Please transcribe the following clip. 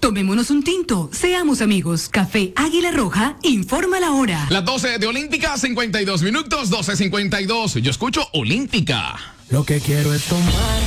Tomémonos un tinto, seamos amigos. Café Águila Roja, informa la hora. Las 12 de Olímpica, 52 minutos, 12:52. Yo escucho Olímpica. Lo que quiero es tomar